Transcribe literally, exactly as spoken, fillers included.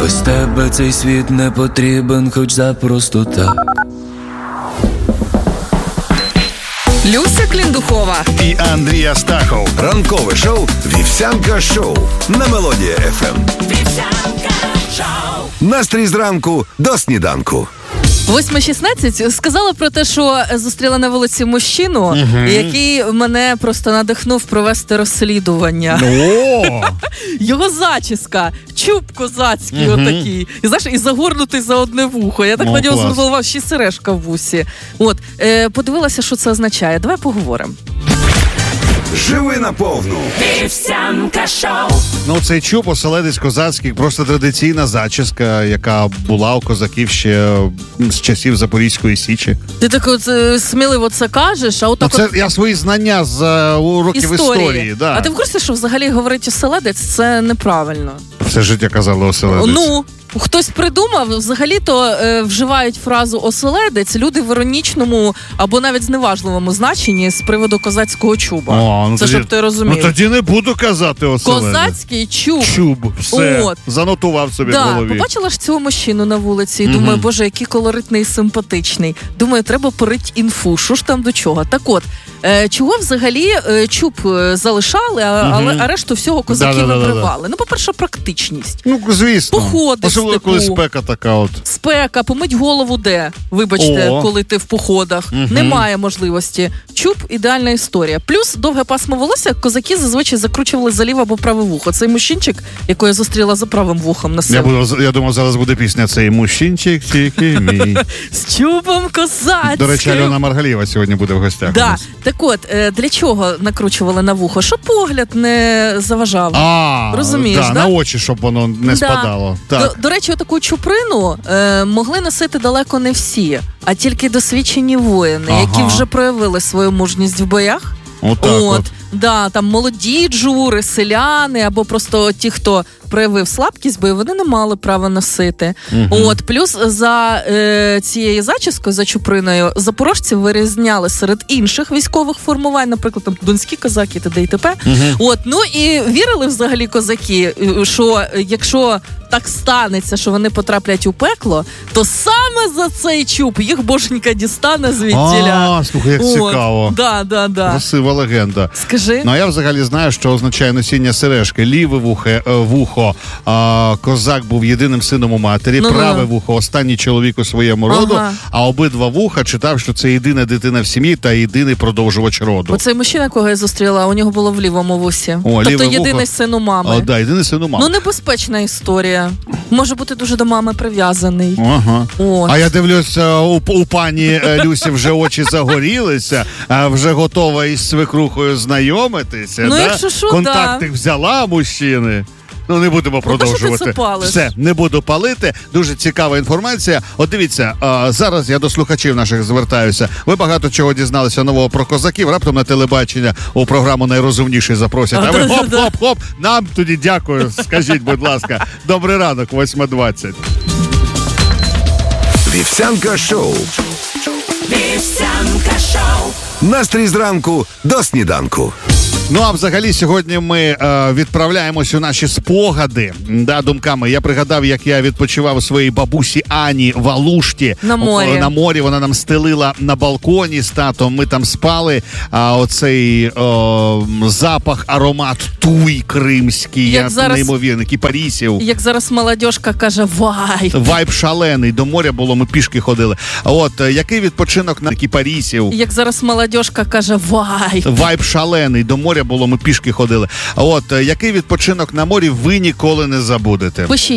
Без тебе цей світ не потрібен, хоч за просто так. Люся Кліндухова і Андрій Астахов. Ранкове шоу «Вівсянка шоу» на Мелодія еф ем. Вівсянка шоу. Настрій зранку до сніданку. восьма шістнадцять сказала про те, що зустріла на вулиці мужчину, uh-huh. який мене просто надихнув провести розслідування. Oh. Його зачіска, чуб козацький uh-huh. отакий. І, знаєш, і загорнутий за одне вухо. Я так oh, на нього звернула увагу, ще й сережка в вусі. От, е, подивилася, що це означає. Давай поговоримо. Живи наповну. Вівсянка шоу. Ну, цей чуб, оселедець козацький, просто традиційна зачіска, яка була у козаків ще з часів Запорізької Січі. Ти так от е, сміливо це кажеш, а отак ну, це от... я свої знання з е, уроків історії. історії да. А ти в курсі, що взагалі говорити оселедець – це неправильно? Все життя казали оселедець. Ну, хтось придумав, взагалі-то е, вживають фразу «оселедець» люди в іронічному або навіть зневажливому значенні з приводу козацького чуба. О, ну це, тоді, щоб ти розумів. Ну, тоді не буду казати оселедець. Козацький чуб. Чуб, все, От. занотував собі да, в голові. Побачила ж цього мужчину на вулиці і угу. думаю, боже, який колоритний і симпатичний. Думаю, треба порить інфу, що ж там до чого. Так от, е, чого взагалі е, чуб залишали, а, угу. але а решту всього козаки вибривали? Ну, по-перше, практичність. Ну, звісно. Походи в степу. Коли спека така от. Спека, помить голову де? Вибачте, О. коли ти в походах. Угу. Немає можливості. Чуб – ідеальна історія. Плюс довге пасмо волосся козаки зазвичай закручували за ліве або праве вухо. Цей мужчинчик, якого я зустріла за правим вухом на я, буду, я думав, зараз буде пісня «Цей мужчинчик тільки мій». З чубом козацьким. До речі, Альона Маргалієва сьогодні буде в гостях. Да. Так от, для чого накручували на вухо? Щоб погляд не заважав. А, розумієш, да, да? на очі, щоб воно не да. спадало. Так. До, до речі, отаку чуприну е, могли носити далеко не всі, а тільки досвідчені воїни, ага. які вже проявили свою мужність в боях. Отак от. от. Да, там молоді джури, селяни, або просто ті, хто проявив слабкість, бо вони не мали права носити. Угу. От, плюс за е, цією зачіскою, за чуприною, запорожці вирізняли серед інших військових формувань, наприклад, там донські козаки, т.д. і т.п. Угу. От, ну і вірили взагалі козаки, що якщо так станеться, що вони потраплять у пекло, то саме за цей чуб їх боженька дістане звідтіля. А, слухай, як От. цікаво. Да, да, да. Красива легенда. Скажи. Ну, а я взагалі знаю, що означає носіння сережки. Ліве вухо, вухо а, козак був єдиним сином у матері, ну, праве ну. вухо останній чоловік у своєму роду, ага. а обидва вуха читав, що це єдина дитина в сім'ї та єдиний продовжувач роду. Оцей мужчина, кого я зустріла, у нього було в лівому вусі. О, тобто єдиний вухо. Син у мами. О, да, єдиний син у мами. Ну, небезпечна історія. Може бути дуже до мами прив'язаний. Ага. А я дивлюся, у, у пані Люсі вже очі загорілися, а вже готова із свекрухою знайомитися. Ну, да? якщо що, контакти да. взяла мужчини. Ну, не будемо продовжувати. Ну, все, не буду палити. Дуже цікава інформація. От дивіться, а, зараз я до слухачів наших звертаюся. Ви багато чого дізналися нового про козаків. Раптом на телебачення у програму «Найрозумніший» запросять. А, а ви хоп-хоп-хоп. Нам тоді дякую. Скажіть, будь ласка. Добрий ранок, восьма двадцять. Вівсянка шоу. Вівсянка шоу. Настрій зранку до сніданку. Ну, а взагалі сьогодні ми е, відправляємось у наші спогади, да, думками. Я пригадав, як я відпочивав у своїй бабусі Ані в Алушті. На морі. О, на морі вона нам стелила на балконі з татом. Ми там спали. А оцей о, запах, аромат туй кримський, як я, зараз, неймовірний, кіпарісів. Як зараз молодіжка каже, вайб. Вайб шалений. До моря було, ми пішки ходили. От, який відпочинок на кіпарісів? Як зараз молодіжка каже, вайб. Вайб шалений. До моря було, ми пішки ходили. От, який відпочинок на морі ви ніколи не забудете? Пишіть.